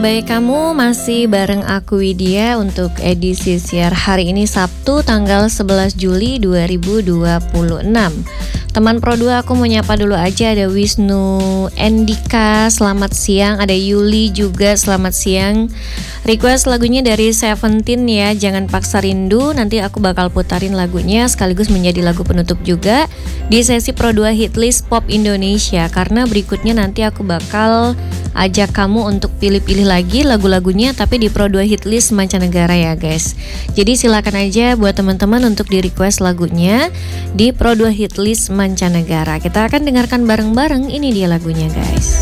Baik, kamu masih bareng aku Widya untuk edisi siar hari ini Sabtu tanggal 11 Juli 2026. Teman Pro 2 aku mau nyapa dulu aja, ada Wisnu Endika, selamat siang, ada Yuli juga, selamat siang. Request lagunya dari Seventeen ya, Jangan Paksa Rindu. Nanti aku bakal putarin lagunya sekaligus menjadi lagu penutup juga di sesi Pro 2 Hitlist Pop Indonesia. Karena berikutnya nanti aku bakal ajak kamu untuk pilih-pilih lagi lagu-lagunya tapi di Pro 2 Hitlist mancanegara ya guys. Jadi silakan aja buat teman-teman untuk di request lagunya di Pro 2 Hitlist mancanegara. Kita akan dengarkan bareng-bareng, ini dia lagunya guys.